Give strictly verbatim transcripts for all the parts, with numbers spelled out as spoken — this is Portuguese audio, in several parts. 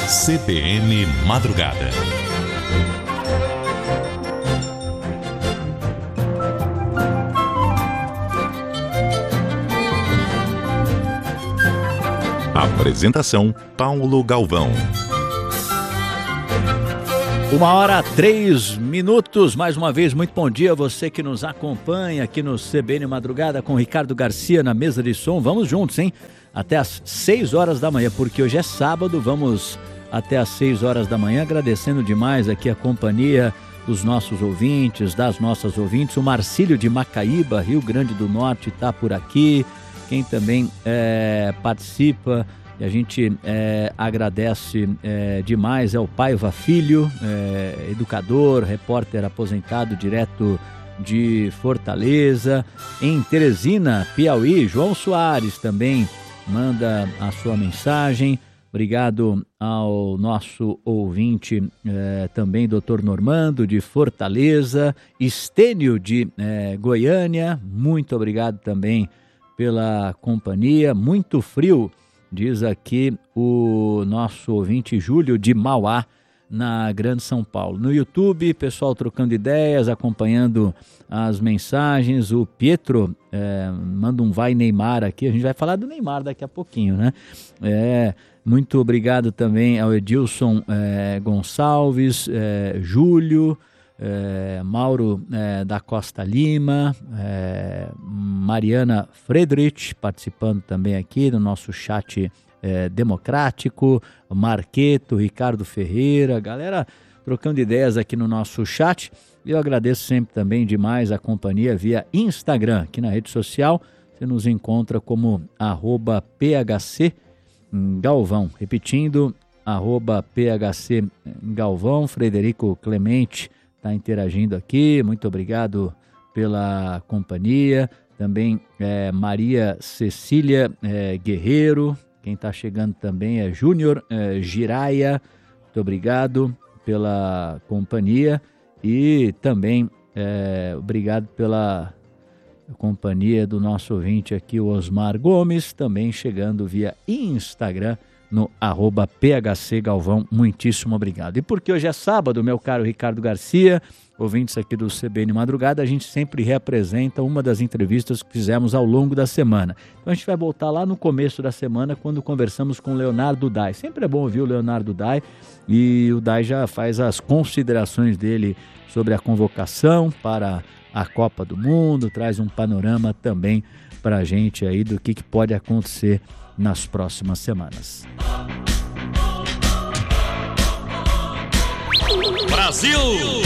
C B N Madrugada. Apresentação: Paulo Galvão. Uma hora, três minutos. Mais uma vez, muito bom dia a você que nos acompanha aqui no C B N Madrugada com Ricardo Garcia na mesa de som. Vamos juntos, hein? Até às seis horas da manhã, porque hoje é sábado. Vamos até às seis horas da manhã, agradecendo demais aqui a companhia dos nossos ouvintes, das nossas ouvintes. O Marcílio de Macaíba, Rio Grande do Norte, está por aqui. Quem também é, participa e a gente é, agradece é, demais é o Paiva Filho, é, educador, repórter aposentado direto de Fortaleza. Em Teresina, Piauí, João Soares também manda a sua mensagem. Obrigado ao nosso ouvinte é, também, doutor Normando de Fortaleza. Estênio de é, Goiânia, muito obrigado também pela companhia. Muito frio, diz aqui o nosso ouvinte Júlio de Mauá, na Grande São Paulo. No YouTube, pessoal trocando ideias, acompanhando as mensagens. O Pietro é, manda um vai Neymar aqui. A gente vai falar do Neymar daqui a pouquinho, né? É, muito obrigado também ao Edilson é, Gonçalves, é, Júlio, É, Mauro é, da Costa Lima, é, Mariana Friedrich participando também aqui no nosso chat é, democrático, Marqueto, Ricardo Ferreira, galera trocando ideias aqui no nosso chat. E eu agradeço sempre também demais a companhia via Instagram, aqui na rede social. Você nos encontra como arroba P H C Galvão, repetindo, arroba P H C Galvão. Frederico Clemente está interagindo aqui, muito obrigado pela companhia. Também é, Maria Cecília é, Guerreiro, quem está chegando também é Júnior é, Giraia, muito obrigado pela companhia. E também é, obrigado pela companhia do nosso ouvinte aqui, o Osmar Gomes, também chegando via Instagram, no arroba P H C Galvão, muitíssimo obrigado. E porque hoje é sábado, meu caro Ricardo Garcia, ouvintes aqui do C B N Madrugada, a gente sempre reapresenta uma das entrevistas que fizemos ao longo da semana. Então a gente vai voltar lá no começo da semana, quando conversamos com o Leonardo Dai. Sempre é bom ouvir o Leonardo Dai, e o Dai já faz as considerações dele sobre a convocação para a Copa do Mundo, traz um panorama também para a gente aí do que, que pode acontecer nas próximas semanas. Brasil!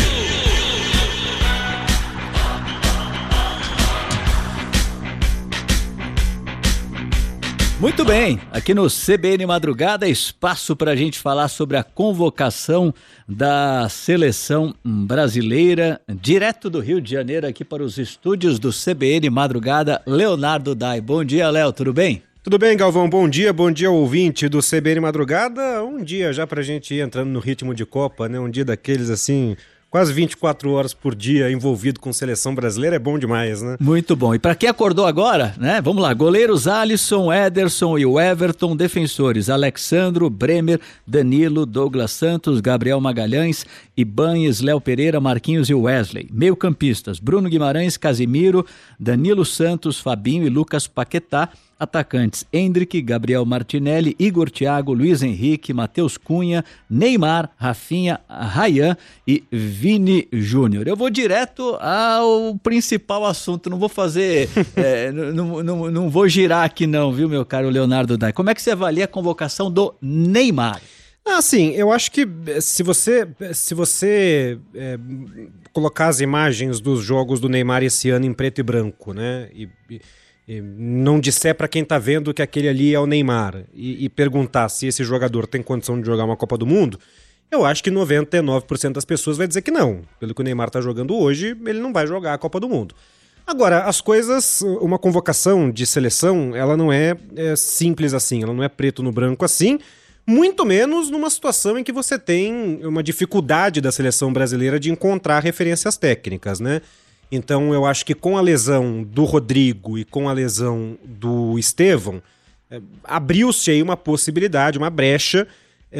Muito bem, aqui no C B N Madrugada, espaço para a gente falar sobre a convocação da seleção brasileira, direto do Rio de Janeiro, aqui para os estúdios do C B N Madrugada, Leonardo Dai. Bom dia, Léo, tudo bem? Tudo bem, Galvão? Bom dia, bom dia ao ouvinte do C B N Madrugada. Um dia já pra gente ir entrando no ritmo de Copa, né? Um dia daqueles assim, quase vinte e quatro horas por dia envolvido com seleção brasileira, é bom demais, né? Muito bom. E para quem acordou agora, né? Vamos lá, goleiros Alisson, Ederson e o Everton, defensores Alexandro, Bremer, Danilo, Douglas Santos, Gabriel Magalhães, Ibañez, Léo Pereira, Marquinhos e Wesley. Meio campistas, Bruno Guimarães, Casimiro, Danilo Santos, Fabinho e Lucas Paquetá. Atacantes, Endrick, Gabriel Martinelli, Igor Thiago, Luiz Henrique, Matheus Cunha, Neymar, Rafinha, Ryan e Vini Júnior. Eu vou direto ao principal assunto, não vou fazer, é, não, não, não vou girar aqui não, viu, meu caro Leonardo Dai? Como é que você avalia a convocação do Neymar? Ah, sim, eu acho que se você, se você é, colocar as imagens dos jogos do Neymar esse ano em preto e branco, né, e... e E não disser para quem tá vendo que aquele ali é o Neymar e, e perguntar se esse jogador tem condição de jogar uma Copa do Mundo, eu acho que noventa e nove por cento das pessoas vai dizer que não. Pelo que o Neymar tá jogando hoje, ele não vai jogar a Copa do Mundo. Agora, as coisas, uma convocação de seleção, ela não é, é simples assim, ela não é preto no branco assim, muito menos numa situação em que você tem uma dificuldade da seleção brasileira de encontrar referências técnicas, né? Então eu acho que com a lesão do Rodrigo e com a lesão do Estevão, é, abriu-se aí uma possibilidade, uma brecha, é,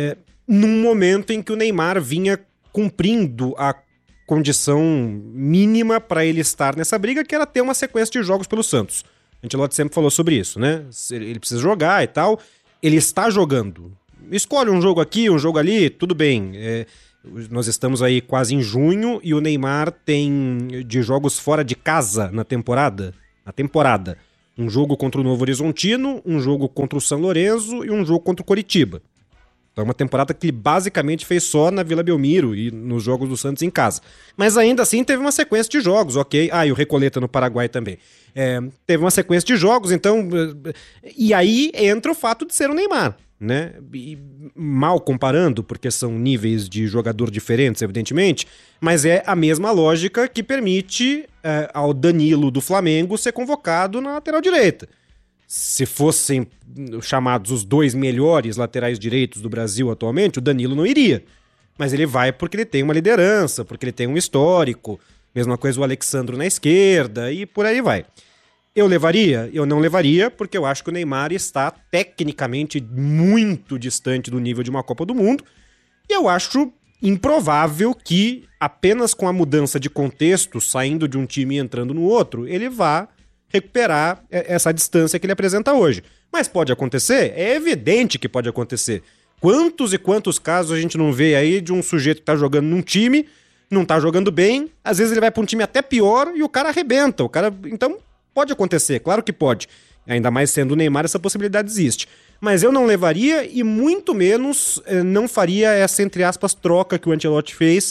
num momento em que o Neymar vinha cumprindo a condição mínima para ele estar nessa briga, que era ter uma sequência de jogos pelo Santos. A Ancelotti sempre falou sobre isso, né? Ele precisa jogar e tal. Ele está jogando. Escolhe um jogo aqui, um jogo ali, tudo bem. É, nós estamos aí quase em junho e o Neymar tem de jogos fora de casa na temporada. Na temporada. Um jogo contra o Novo Horizontino, um jogo contra o São Lourenço e um jogo contra o Coritiba. Então é uma temporada que ele basicamente fez só na Vila Belmiro e nos jogos do Santos em casa. Mas ainda assim teve uma sequência de jogos, ok? Ah, e o Recoleta no Paraguai também. É, teve uma sequência de jogos, então... E aí entra o fato de ser o Neymar, né? E, mal comparando, porque são níveis de jogador diferentes, evidentemente, mas é a mesma lógica que permite é, ao Danilo do Flamengo ser convocado na lateral direita. Se fossem chamados os dois melhores laterais direitos do Brasil atualmente, o Danilo não iria. Mas ele vai porque ele tem uma liderança, porque ele tem um histórico. Mesma coisa o Alexandro na esquerda e por aí vai. Eu levaria? Eu não levaria, porque eu acho que o Neymar está tecnicamente muito distante do nível de uma Copa do Mundo. E eu acho improvável que, apenas com a mudança de contexto, saindo de um time e entrando no outro, ele vá recuperar essa distância que ele apresenta hoje. Mas pode acontecer? É evidente que pode acontecer. Quantos e quantos casos a gente não vê aí de um sujeito que tá jogando num time, não tá jogando bem, às vezes ele vai pra um time até pior e o cara arrebenta. O cara... Então, pode acontecer, claro que pode. Ainda mais sendo o Neymar, essa possibilidade existe. Mas eu não levaria e muito menos eh, não faria essa, entre aspas, troca que o Ancelotti fez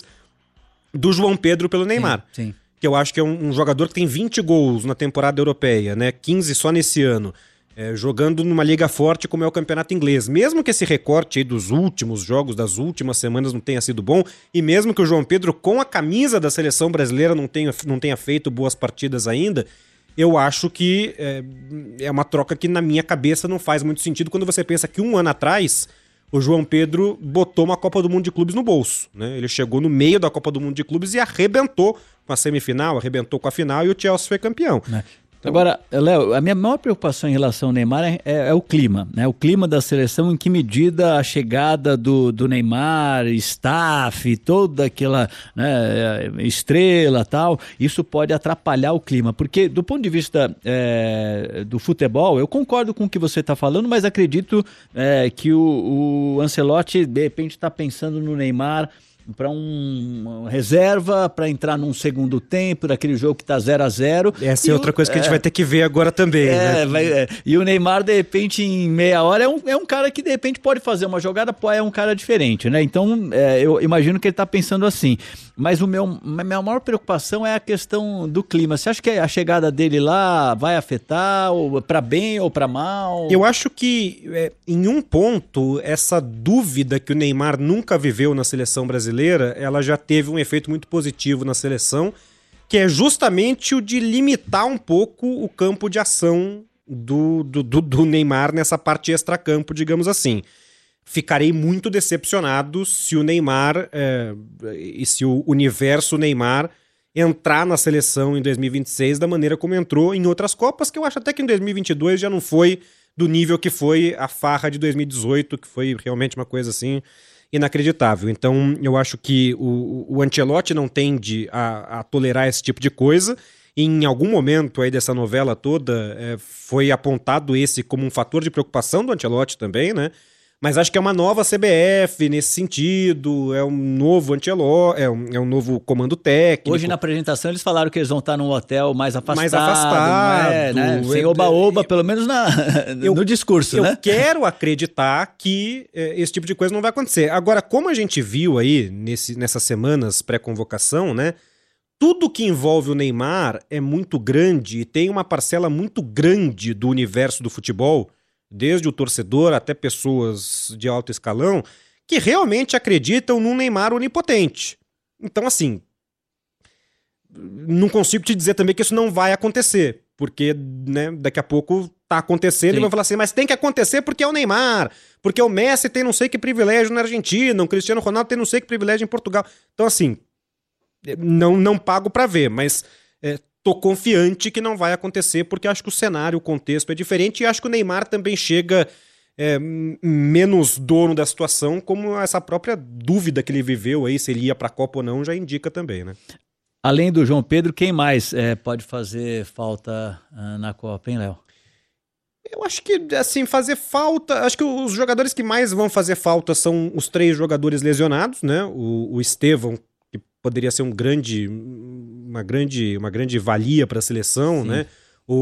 do João Pedro pelo Neymar. Sim, sim. Que eu acho que é um, um jogador que tem vinte gols na temporada europeia, né? quinze só nesse ano, é, jogando numa liga forte como é o campeonato inglês. Mesmo que esse recorte aí dos últimos jogos, das últimas semanas não tenha sido bom, e mesmo que o João Pedro com a camisa da seleção brasileira não tenha, não tenha feito boas partidas ainda, eu acho que é, é uma troca que na minha cabeça não faz muito sentido quando você pensa que um ano atrás o João Pedro botou uma Copa do Mundo de Clubes no bolso, né? Ele chegou no meio da Copa do Mundo de Clubes e arrebentou com a semifinal, arrebentou com a final e o Chelsea foi campeão. É. Agora, Léo, a minha maior preocupação em relação ao Neymar é, é, é o clima, né? O clima da seleção, em que medida a chegada do, do Neymar, staff, toda aquela, né, estrela e tal, isso pode atrapalhar o clima. Porque, do ponto de vista é, do futebol, eu concordo com o que você está falando, mas acredito é, que o, o Ancelotti, de repente, está pensando no Neymar para um, uma reserva, para entrar num segundo tempo, daquele jogo que tá zero a zero. Essa é outra o, coisa que é, a gente vai ter que ver agora também, é, né? Vai, é. E o Neymar, de repente, em meia hora, é um, é um cara que, de repente, pode fazer uma jogada, é um cara diferente, né? Então, é, eu imagino que ele tá pensando assim. Mas o meu, a minha maior preocupação é a questão do clima. Você acha que a chegada dele lá vai afetar, ou para bem ou para mal? Eu acho que, é, em um ponto, essa dúvida que o Neymar nunca viveu na seleção brasileira, ela já teve um efeito muito positivo na seleção, que é justamente o de limitar um pouco o campo de ação do, do, do, do Neymar nessa parte extracampo, digamos assim. Ficarei muito decepcionado se o Neymar é, e se o universo Neymar entrar na seleção em dois mil e vinte e seis da maneira como entrou em outras Copas, que eu acho até que em dois mil e vinte e dois já não foi do nível que foi a farra de dois mil e dezoito, que foi realmente uma coisa assim inacreditável. Então eu acho que o, o Ancelotti não tende a, a tolerar esse tipo de coisa. Em algum momento aí dessa novela toda é, foi apontado esse como um fator de preocupação do Ancelotti também, né? Mas acho que é uma nova C B F nesse sentido, é um novo Ancelotti, é um, é um novo comando técnico. Hoje na apresentação eles falaram que eles vão estar num hotel mais afastado, mais afastado, é, né? Sem oba-oba, pelo menos na, eu, no discurso, eu né? Eu quero acreditar que é, esse tipo de coisa não vai acontecer. Agora, como a gente viu aí nesse, nessas semanas pré-convocação, né? Tudo que envolve o Neymar é muito grande e tem uma parcela muito grande do universo do futebol, desde o torcedor até pessoas de alto escalão, que realmente acreditam num Neymar onipotente. Então, assim, não consigo te dizer também que isso não vai acontecer, porque, né, daqui a pouco tá acontecendo. Sim. E vão falar assim, mas tem que acontecer porque é o Neymar, porque o Messi tem não sei que privilégio na Argentina, o Cristiano Ronaldo tem não sei que privilégio em Portugal. Então, assim, não, não pago pra ver, mas... É, tô confiante que não vai acontecer, porque acho que o cenário, o contexto é diferente, e acho que o Neymar também chega é, menos dono da situação, como essa própria dúvida que ele viveu aí, se ele ia para a Copa ou não, já indica também, né? Além do João Pedro, quem mais é, pode fazer falta uh, na Copa, hein, Léo? Eu acho que, assim, fazer falta... Acho que os jogadores que mais vão fazer falta são os três jogadores lesionados, né? O, o Estevão, que poderia ser um grande, uma grande, uma grande valia para a seleção, Sim. né?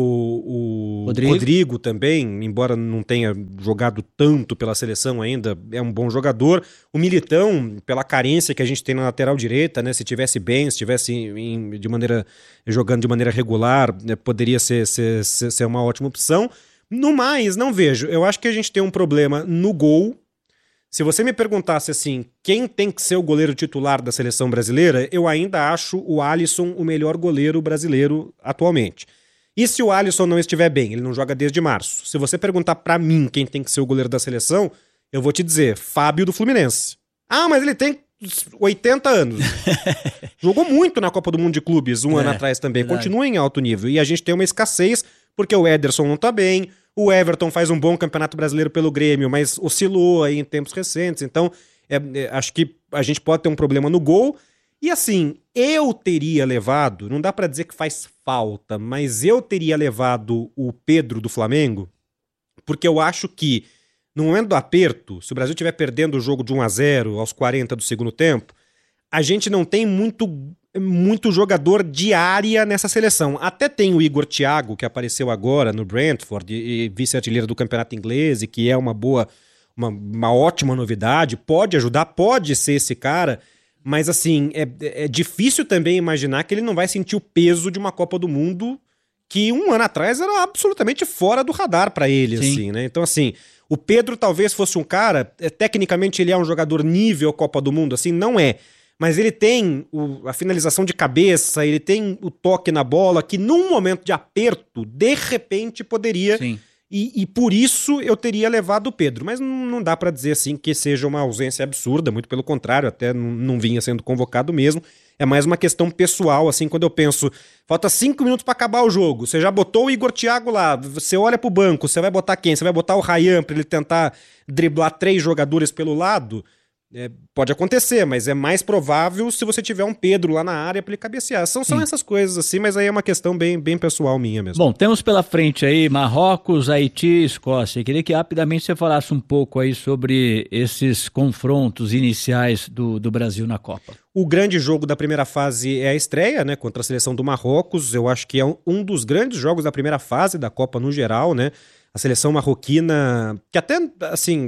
O, o Rodrigo. Rodrigo também, embora não tenha jogado tanto pela seleção ainda, é um bom jogador. O Militão, pela carência que a gente tem na lateral direita, né? Se tivesse bem, se tivesse em, de maneira, jogando de maneira regular, né? Poderia ser, ser, ser, ser uma ótima opção. No mais, não vejo. Eu acho que a gente tem um problema no gol. Se você me perguntasse assim, quem tem que ser o goleiro titular da seleção brasileira, eu ainda acho o Alisson o melhor goleiro brasileiro atualmente. E se o Alisson não estiver bem? Ele não joga desde março. Se você perguntar pra mim quem tem que ser o goleiro da seleção, eu vou te dizer, Fábio do Fluminense. Ah, mas ele tem oitenta anos. Jogou muito na Copa do Mundo de Clubes um é, ano atrás também. Verdade. Continua em alto nível. E a gente tem uma escassez, porque o Ederson não tá bem, o Everton faz um bom campeonato brasileiro pelo Grêmio, mas oscilou aí em tempos recentes. Então, é, é, acho que a gente pode ter um problema no gol. E assim, eu teria levado, não dá pra dizer que faz falta, mas eu teria levado o Pedro do Flamengo, porque eu acho que no momento do aperto, se o Brasil estiver perdendo o jogo de um a zero aos quarenta do segundo tempo, a gente não tem muito, muito jogador de área nessa seleção. Até tem o Igor Thiago, que apareceu agora no Brentford, e, e vice-artilheiro do campeonato inglês, e que é uma boa, uma, uma ótima novidade, pode ajudar, pode ser esse cara. Mas, assim, é, é difícil também imaginar que ele não vai sentir o peso de uma Copa do Mundo que um ano atrás era absolutamente fora do radar para ele, Sim. assim, né? Então, assim, o Pedro talvez fosse um cara, é, tecnicamente ele é um jogador nível Copa do Mundo, assim, não é. Mas ele tem o, a finalização de cabeça, ele tem o toque na bola que num momento de aperto, de repente, poderia... Sim. E, e por isso eu teria levado o Pedro. Mas não, não dá pra dizer assim que seja uma ausência absurda, muito pelo contrário, até não, não vinha sendo convocado mesmo. É mais uma questão pessoal, assim, quando eu penso, falta cinco minutos pra acabar o jogo, você já botou o Igor Thiago lá, você olha pro banco, você vai botar quem? Você vai botar o Ryan pra ele tentar driblar três jogadores pelo lado? É, pode acontecer, mas é mais provável se você tiver um Pedro lá na área para ele cabecear. São, são essas coisas assim, mas aí é uma questão bem, bem pessoal minha mesmo. Bom, temos pela frente aí Marrocos, Haiti e Escócia. Eu queria que rapidamente você falasse um pouco aí sobre esses confrontos iniciais do, do Brasil na Copa. O grande jogo da primeira fase é a estreia, né, contra a seleção do Marrocos. Eu acho que é um, um dos grandes jogos da primeira fase da Copa no geral, né? A seleção marroquina, que até, assim...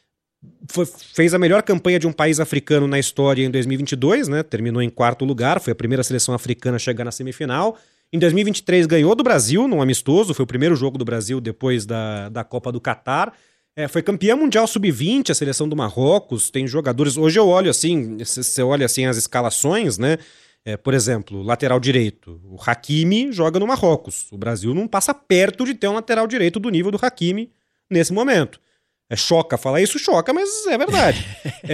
Foi, fez a melhor campanha de um país africano na história em dois mil e vinte e dois, né? Terminou em quarto lugar, foi a primeira seleção africana a chegar na semifinal. Em dois mil e vinte e três ganhou do Brasil, num amistoso, foi o primeiro jogo do Brasil depois da, da Copa do Catar. É, foi campeã mundial sub vinte, a seleção do Marrocos, tem jogadores... Hoje eu olho assim, você olha assim as escalações, né? É, por exemplo, lateral direito, o Hakimi joga no Marrocos. O Brasil não passa perto de ter um lateral direito do nível do Hakimi nesse momento. É, choca falar isso, choca, mas é verdade.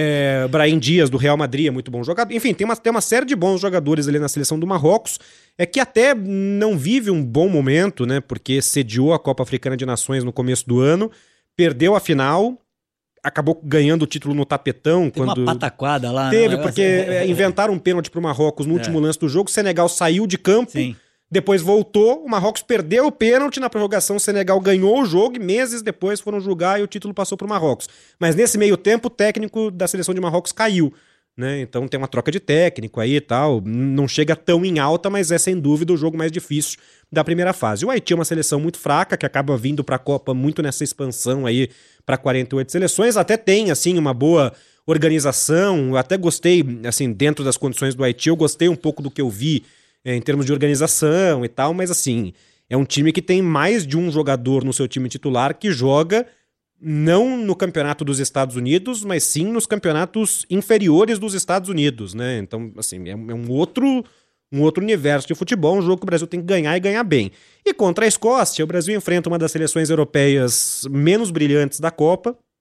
é, Brahim Dias, do Real Madrid, é muito bom jogador. Enfim, tem uma, tem uma série de bons jogadores ali na seleção do Marrocos, é que até não vive um bom momento, né? Porque sediou a Copa Africana de Nações no começo do ano, perdeu a final, acabou ganhando o título no tapetão. Tem quando... uma pataquada lá. Teve, porque é, inventaram um pênalti pro Marrocos no último é. lance do jogo, o Senegal saiu de campo. Sim. Depois voltou, o Marrocos perdeu o pênalti na prorrogação, o Senegal ganhou o jogo e meses depois foram julgar e o título passou para o Marrocos. Mas nesse meio tempo o técnico da seleção de Marrocos caiu, né? Então tem uma troca de técnico aí e tal, não chega tão em alta, mas é sem dúvida o jogo mais difícil da primeira fase. O Haiti é uma seleção muito fraca, que acaba vindo para a Copa muito nessa expansão aí para quarenta e oito seleções, até tem assim uma boa organização, eu até gostei, assim, dentro das condições do Haiti, eu gostei um pouco do que eu vi em termos de organização e tal, mas assim, é um time que tem mais de um jogador no seu time titular que joga não no campeonato dos Estados Unidos, mas sim nos campeonatos inferiores dos Estados Unidos, né? Então, assim, é um outro, um outro universo de futebol, um jogo que o Brasil tem que ganhar e ganhar bem. E contra a Escócia, o Brasil enfrenta uma das seleções europeias menos brilhantes da Copa,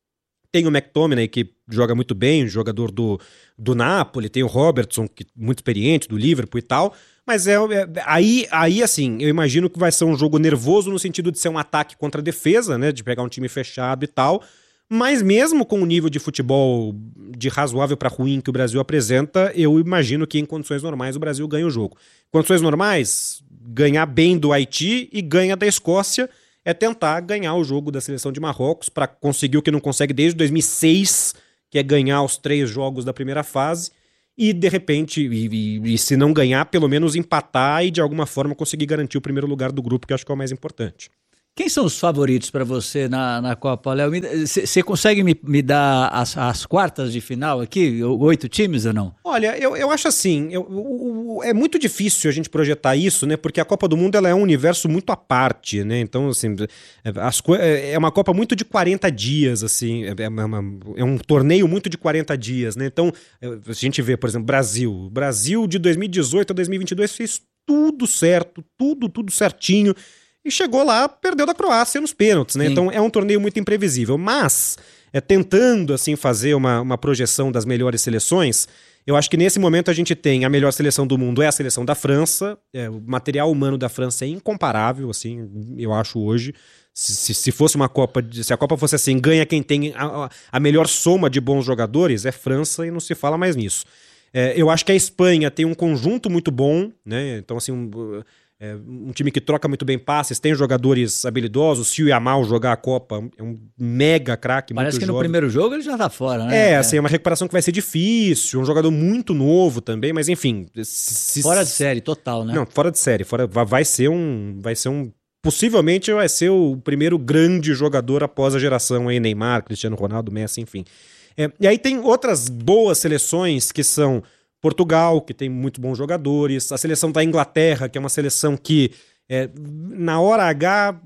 Tem o McTominay, que joga muito bem, jogador do, do Napoli, tem o Robertson, que muito experiente, do Liverpool e tal, mas é, é aí, aí, assim, eu imagino que vai ser um jogo nervoso no sentido de ser um ataque contra a defesa, né, de pegar um time fechado e tal, mas mesmo com o nível de futebol de razoável para ruim que o Brasil apresenta, eu imagino que em condições normais o Brasil ganha o jogo. Condições normais, ganhar bem do Haiti e ganha da Escócia é tentar ganhar o jogo da seleção de Marrocos para conseguir o que não consegue desde dois mil e seis, que é ganhar os três jogos da primeira fase e, de repente, e, e, e se não ganhar, pelo menos empatar e, de alguma forma, conseguir garantir o primeiro lugar do grupo, que eu acho que é o mais importante. Quem são os favoritos para você na, na Copa, Léo? Você consegue me, me dar as, as quartas de final aqui? Oito times ou não? Olha, eu, eu acho assim, eu, eu, é muito difícil a gente projetar isso, né? Porque a Copa do Mundo ela é um universo muito à parte, né? Então, assim, as, é uma Copa muito de quarenta dias, assim, é, uma, é um torneio muito de quarenta dias, né? Então, a gente vê, por exemplo, Brasil. Brasil de dois mil e dezoito a dois mil e vinte e dois fez tudo certo, tudo, tudo certinho. E chegou lá, perdeu da Croácia nos pênaltis, né? Sim. Então é um torneio muito imprevisível. Mas, é, tentando assim fazer uma, uma projeção das melhores seleções, eu acho que nesse momento a gente tem a melhor seleção do mundo é a seleção da França. É, o material humano da França é incomparável, assim, eu acho hoje. Se, se, se fosse uma Copa, se a Copa fosse assim, ganha quem tem a, a melhor soma de bons jogadores, é França e não se fala mais nisso. É, eu acho que a Espanha tem um conjunto muito bom, né? Então, assim, um, É um time que troca muito bem passes, tem jogadores habilidosos. Se o Yamal jogar a Copa, é um mega craque. Parece que jovem. No primeiro jogo ele já tá fora, né? É, é, assim, é uma recuperação que vai ser difícil, um jogador muito novo também, mas enfim... Se, fora de série, total, né? Não, fora de série, fora, vai ser um... Vai ser um possivelmente vai ser o primeiro grande jogador após a geração aí, Neymar, Cristiano Ronaldo, Messi, enfim. É, e aí tem outras boas seleções que são... Portugal, que tem muito bons jogadores, a seleção da Inglaterra, que é uma seleção que é, na hora H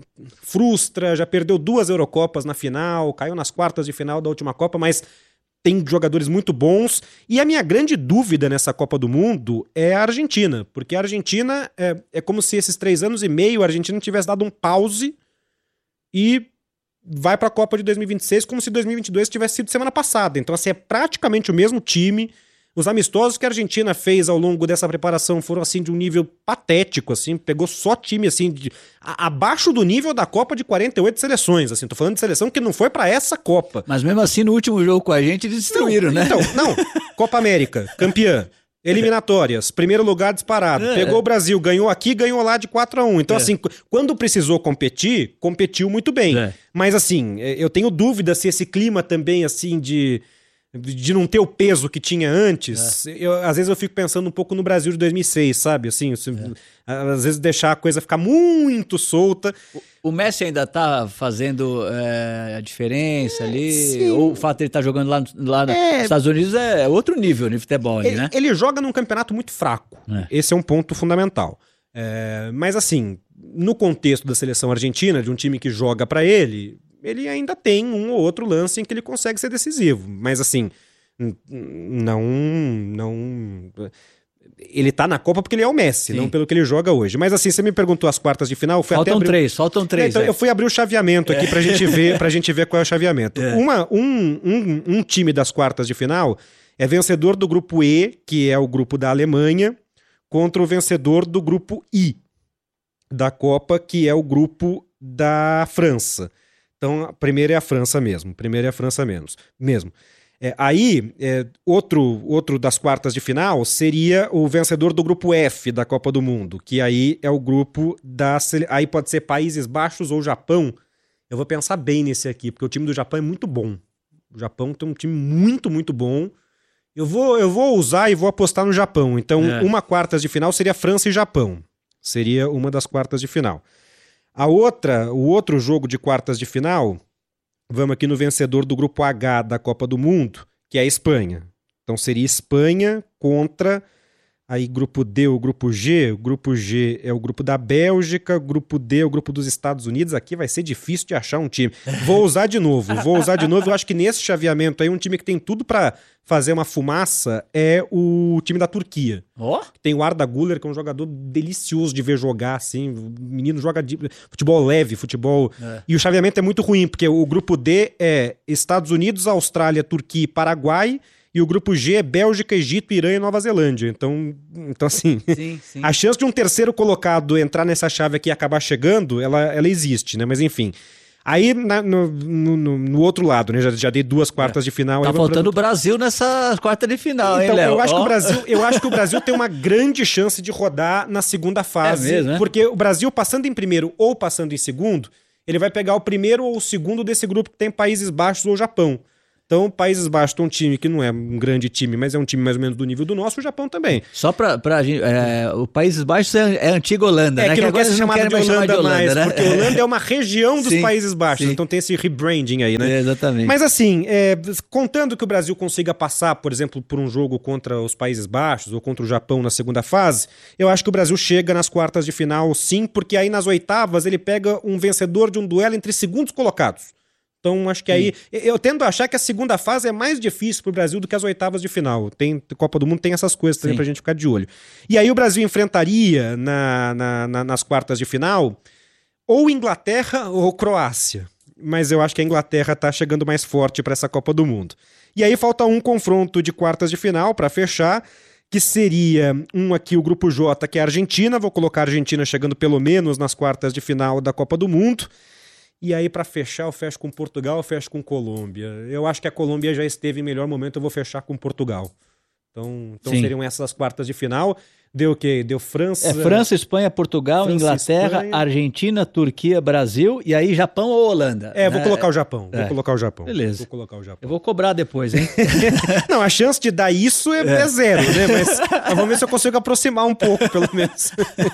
frustra, já perdeu duas Eurocopas na final, caiu nas quartas de final da última Copa, mas tem jogadores muito bons. E a minha grande dúvida nessa Copa do Mundo é a Argentina, porque a Argentina é, é como se esses três anos e meio a Argentina tivesse dado um pause e vai para a Copa de dois mil e vinte e seis como se dois mil e vinte e dois tivesse sido semana passada. Então, assim, é praticamente o mesmo time. Os amistosos que a Argentina fez ao longo dessa preparação foram, assim, de um nível patético, assim, pegou só time, assim, de, a, abaixo do nível da Copa de quarenta e oito seleções, assim, tô falando de seleção que não foi pra essa Copa. Mas mesmo assim, no último jogo com a gente, eles destruíram, não, né? Então, não, Copa América, campeã, eliminatórias, primeiro lugar disparado, é, pegou é. o Brasil, ganhou aqui, ganhou lá de quatro a um, então, é. assim, quando precisou competir, competiu muito bem, é. mas, assim, eu tenho dúvida se esse clima também, assim, de... de não ter o peso que tinha antes, é. eu, às vezes eu fico pensando um pouco no Brasil de dois mil e seis, sabe? Assim, é. às vezes deixar a coisa ficar muito solta. O, o Messi ainda tá fazendo é, a diferença ali? Sim. Ou o fato de ele estar tá jogando lá, lá é. nos Estados Unidos é outro nível de futebol ali, ele, né? Ele joga num campeonato muito fraco. É. Esse é um ponto fundamental. É, mas assim, no contexto da seleção argentina, de um time que joga pra ele... ele ainda tem um ou outro lance em que ele consegue ser decisivo. Mas, assim, não... não ele tá na Copa porque ele é o Messi, Sim. não pelo que ele joga hoje. Mas, assim, você me perguntou as quartas de final... Faltam até abrir... três, faltam três. É, então, é. eu fui abrir o chaveamento aqui é. pra gente ver, pra gente ver qual é o chaveamento. É. Uma, um, um, um time das quartas de final é vencedor do grupo E, que é o grupo da Alemanha, contra o vencedor do grupo I da Copa, que é o grupo da França. Então, a primeira é a França mesmo. Primeira é a França menos, mesmo. É, aí, é, outro, outro das quartas de final seria o vencedor do grupo F da Copa do Mundo, que aí é o grupo da... Aí pode ser Países Baixos ou Japão. Eu vou pensar bem nesse aqui, porque o time do Japão é muito bom. O Japão tem um time muito, muito bom. Eu vou, eu vou usar e vou apostar no Japão. Então, é. uma quartas de final seria França e Japão. Seria uma das quartas de final. A outra, o outro jogo de quartas de final, vamos aqui no vencedor do grupo H da Copa do Mundo, que é a Espanha. Então seria Espanha contra Aí grupo D, o grupo G, o grupo G é o grupo da Bélgica, grupo D é o grupo dos Estados Unidos. Aqui vai ser difícil de achar um time. Vou usar de novo, vou usar de novo. Eu acho que nesse chaveamento aí, um time que tem tudo pra fazer uma fumaça é o time da Turquia. Ó. Oh. Tem o Arda Güler, que é um jogador delicioso de ver jogar, assim. O menino joga de futebol leve, futebol... É. E o chaveamento é muito ruim, porque o grupo D é Estados Unidos, Austrália, Turquia e Paraguai. E o grupo G é Bélgica, Egito, Irã e Nova Zelândia. Então, então assim, sim, sim. A chance de um terceiro colocado entrar nessa chave aqui e acabar chegando, ela, ela existe, né? Mas enfim. Aí, na, no, no, no outro lado, né? Já, já dei duas quartas é. de final. Tá faltando o Brasil nessa quarta de final, então, hein, Léo? Eu acho, oh. que o Brasil, eu acho que o Brasil tem uma grande chance de rodar na segunda fase. É mesmo, né? Porque o Brasil, passando em primeiro ou passando em segundo, ele vai pegar o primeiro ou o segundo desse grupo que tem Países Baixos ou Japão. Então, Países Baixos tem um time que não é um grande time, mas é um time mais ou menos do nível do nosso, o Japão também. Só pra, pra gente, é, o Países Baixos é, é a antiga Holanda, é, né? que, que não quer ser chamado de Holanda, de Holanda mais, né? Porque Holanda é uma região dos sim, Países Baixos, sim. Então tem esse rebranding aí, né? É, exatamente. Mas assim, é, contando que o Brasil consiga passar, por exemplo, por um jogo contra os Países Baixos ou contra o Japão na segunda fase, eu acho que o Brasil chega nas quartas de final, sim, porque aí nas oitavas ele pega um vencedor de um duelo entre segundos colocados. Então, acho que aí... Sim. Eu tendo a achar que a segunda fase é mais difícil pro Brasil do que as oitavas de final. Tem, Copa do Mundo tem essas coisas também Sim. pra gente ficar de olho. E aí o Brasil enfrentaria na, na, na, nas quartas de final ou Inglaterra ou Croácia. Mas eu acho que a Inglaterra tá chegando mais forte para essa Copa do Mundo. E aí falta um confronto de quartas de final para fechar, que seria um aqui, o grupo J, que é a Argentina. Vou colocar a Argentina chegando pelo menos nas quartas de final da Copa do Mundo. E aí, para fechar, eu fecho com Portugal, eu fecho com Colômbia. Eu acho que a Colômbia já esteve em melhor momento, eu vou fechar com Portugal. Então, então seriam essas as quartas de final. Deu o quê? Deu França... É França, Espanha, Portugal, França, Inglaterra, Espanha. Argentina, Turquia, Brasil e aí Japão ou Holanda? É, vou é, colocar o Japão. Vou é. colocar o Japão. Beleza. Vou colocar o Japão. Eu vou cobrar depois, hein? Não, a chance de dar isso é, é. é zero, né? Mas, mas vamos ver se eu consigo aproximar um pouco, pelo menos.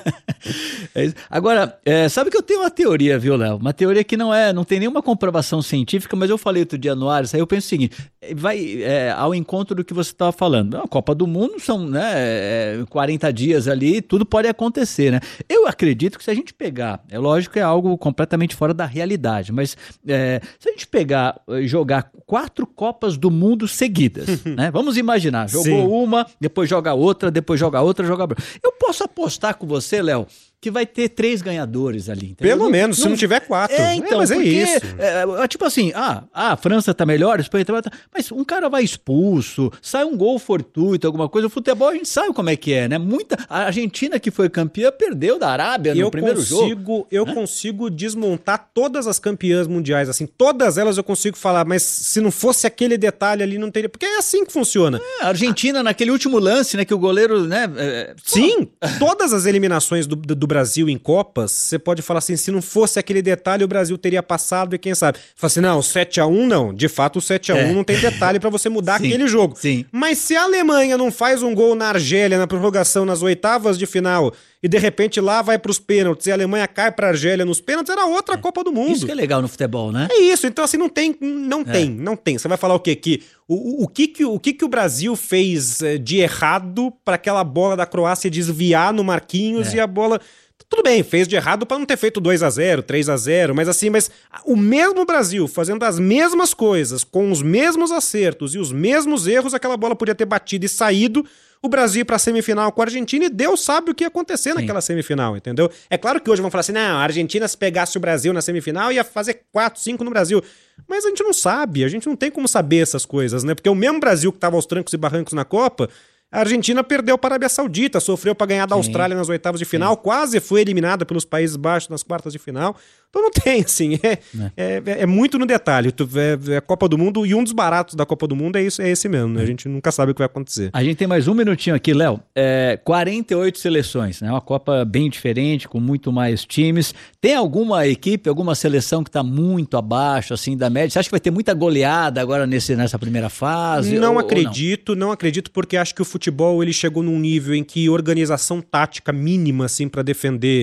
É isso. Agora, é, sabe que eu tenho uma teoria, viu, Léo? Uma teoria que não é, não tem nenhuma comprovação científica, mas eu falei outro dia no Ares, aí eu penso o seguinte, vai é, ao encontro do que você estava falando. A Copa do Mundo são né, quarenta dias ali, tudo pode acontecer, né? Eu acredito que se a gente pegar, é lógico que é algo completamente fora da realidade, mas é, se a gente pegar e jogar quatro Copas do Mundo seguidas, né? Vamos imaginar, jogou Sim. uma, depois joga outra, depois joga outra, joga outra. Eu posso apostar com você, Léo, que vai ter três ganhadores ali. Entendeu? Pelo não, menos, não... se não tiver quatro. É, então, é, mas porque, é isso. É, tipo assim, ah, a França tá melhor, a Espanha tá melhor, mas um cara vai expulso, sai um gol fortuito, alguma coisa, o futebol a gente sabe como é que é, né? Muita, a Argentina que foi campeã perdeu da Arábia no eu primeiro consigo, jogo. Eu né? consigo desmontar todas as campeãs mundiais, assim, todas elas eu consigo falar, mas se não fosse aquele detalhe ali, não teria, porque é assim que funciona. É, a Argentina, ah. naquele último lance, né, que o goleiro, né... É... Sim, todas as eliminações do, do Brasil em Copa, você pode falar assim, se não fosse aquele detalhe, o Brasil teria passado e quem sabe. Fala assim, não, sete a um não. De fato, o sete a um é. não tem detalhe pra você mudar sim, aquele jogo. Sim. Mas se a Alemanha não faz um gol na Argélia, na prorrogação, nas oitavas de final, e de repente lá vai pros pênaltis, e a Alemanha cai pra Argélia nos pênaltis, era outra é. Copa do Mundo. Isso que é legal no futebol, né? É isso, então assim, não tem, não é. tem, não tem. Você vai falar o quê? Que o, o, o, que, que, o que que o Brasil fez de errado pra aquela bola da Croácia desviar no Marquinhos é. e a bola... Tudo bem, fez de errado para não ter feito dois a zero, três a zero, mas assim, mas o mesmo Brasil fazendo as mesmas coisas, com os mesmos acertos e os mesmos erros, aquela bola podia ter batido e saído, o Brasil ir para a semifinal com a Argentina e Deus sabe o que ia acontecer Sim. naquela semifinal, entendeu? É claro que hoje vão falar assim, não, a Argentina se pegasse o Brasil na semifinal ia fazer quatro, cinco no Brasil, mas a gente não sabe, a gente não tem como saber essas coisas, né? Porque o mesmo Brasil que estava aos trancos e barrancos na Copa, a Argentina perdeu para a Arábia Saudita, sofreu para ganhar da Sim. Austrália nas oitavas de final, Sim. quase foi eliminada pelos Países Baixos nas quartas de final. Então não tem, assim, é, é. É, é muito no detalhe. É, é a Copa do Mundo, e um dos baratos da Copa do Mundo é, isso, é esse mesmo, né? A gente nunca sabe o que vai acontecer. A gente tem mais um minutinho aqui, Léo. É, quarenta e oito seleções, né? Uma Copa bem diferente, com muito mais times. Tem alguma equipe, alguma seleção que está muito abaixo, assim, da média? Você acha que vai ter muita goleada agora nesse, nessa primeira fase? Não ou, acredito, ou não? não acredito, porque acho que o futebol ele chegou num nível em que organização tática mínima, assim, para defender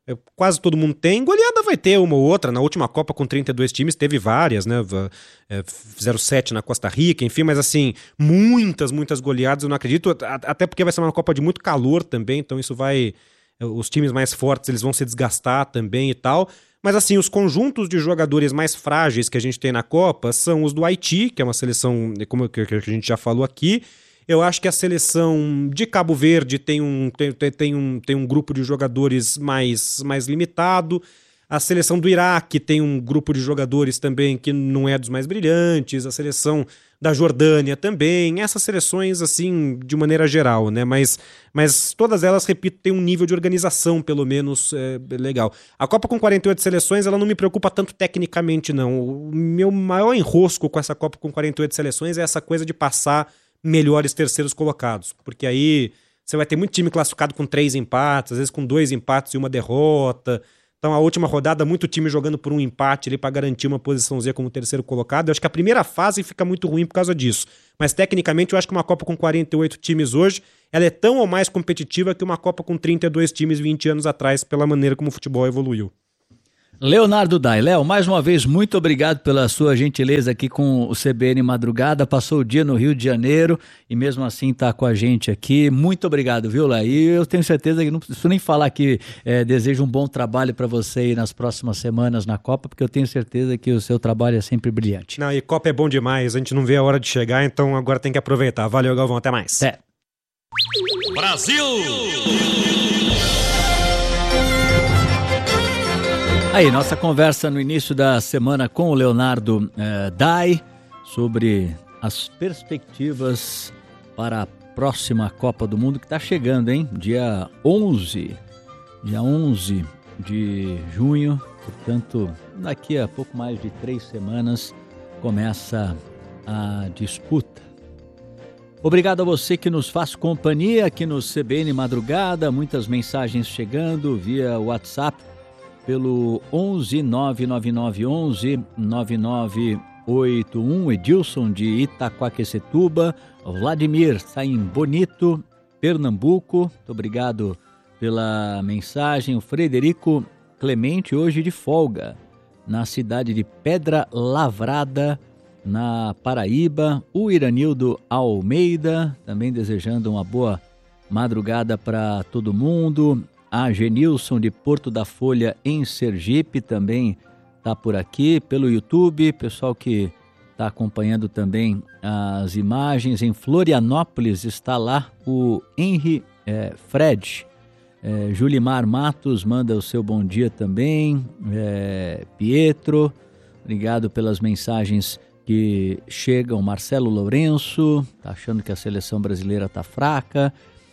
é, quase todo mundo tem. Goleada vai ter uma ou outra. Na última Copa com trinta e dois times teve várias, né? É, fizeram sete na Costa Rica, enfim, mas assim, muitas, muitas goleadas eu não acredito, até porque vai ser uma Copa de muito calor também, então isso vai... Os times mais fortes eles vão se desgastar também e tal. Mas assim, os conjuntos de jogadores mais frágeis que a gente tem na Copa são os do Haiti, que é uma seleção, como que a gente já falou aqui. Eu acho que a seleção de Cabo Verde tem um, tem, tem um, tem um grupo de jogadores mais, mais limitado. A seleção do Iraque tem um grupo de jogadores também que não é dos mais brilhantes. A seleção da Jordânia também. Essas seleções, assim, de maneira geral, né? Mas, mas todas elas, repito, têm um nível de organização, pelo menos, é, legal. A Copa com quarenta e oito seleções, ela não me preocupa tanto tecnicamente, não. O meu maior enrosco com essa Copa com quarenta e oito seleções é essa coisa de passar melhores terceiros colocados. Porque aí você vai ter muito time classificado com três empates, às vezes com dois empates e uma derrota. Então, a última rodada, muito time jogando por um empate ali para garantir uma posiçãozinha como terceiro colocado. Eu acho que a primeira fase fica muito ruim por causa disso. Mas, tecnicamente, eu acho que uma Copa com quarenta e oito times hoje, ela é tão ou mais competitiva que uma Copa com trinta e dois times vinte anos atrás, pela maneira como o futebol evoluiu. Leonardo Dai. Léo, mais uma vez, muito obrigado pela sua gentileza aqui com o C B N Madrugada. Passou o dia no Rio de Janeiro e mesmo assim está com a gente aqui. Muito obrigado, viu, Léo? E eu tenho certeza que não preciso nem falar que é, desejo um bom trabalho para você aí nas próximas semanas na Copa, porque eu tenho certeza que o seu trabalho é sempre brilhante. Não, e Copa é bom demais, a gente não vê a hora de chegar, então agora tem que aproveitar. Valeu, Galvão, até mais. Até. Brasil! Aí, nossa conversa no início da semana com o Leonardo eh, Dai sobre as perspectivas para a próxima Copa do Mundo que está chegando, hein? Dia onze, dia onze de junho, portanto, daqui a pouco mais de três semanas começa a disputa. Obrigado a você que nos faz companhia aqui no C B N Madrugada, muitas mensagens chegando via WhatsApp. Pelo onze nove nove nove onze nove nove oito um, Edilson de Itaquaquecetuba, Vladimir está em Bonito, Pernambuco, muito obrigado pela mensagem. O Frederico Clemente hoje de folga na cidade de Pedra Lavrada, na Paraíba. O Iranildo Almeida também desejando uma boa madrugada para todo mundo. A Genilson de Porto da Folha em Sergipe também está por aqui pelo YouTube. Pessoal que está acompanhando também as imagens. Em Florianópolis está lá o Henry é, Fred. É, Julimar Matos manda o seu bom dia também. É, Pietro, obrigado pelas mensagens que chegam. Marcelo Lourenço, está achando que a seleção brasileira está fraca.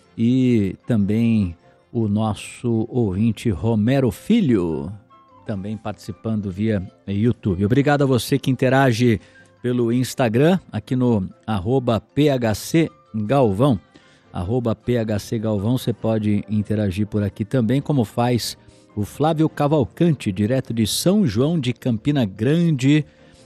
E também o nosso ouvinte Romero Filho, também participando via YouTube. Obrigado a você que interage pelo Instagram, aqui no arroba P H C Galvão. Arroba P H C Galvão, você pode interagir por aqui também, como faz o Flávio Cavalcante, direto de São João de Campina Grande,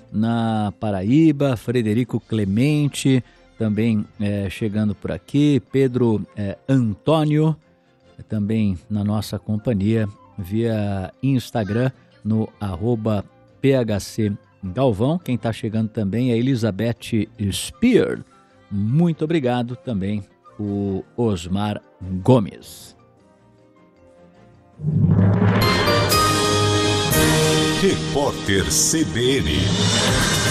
na Paraíba. Frederico Clemente, também é, chegando por aqui. Pedro é, Antônio, também na nossa companhia via Instagram no arroba P H C Galvão. Quem está chegando também é Elizabeth Spear. Muito obrigado também o Osmar Gomes. Repórter C B N.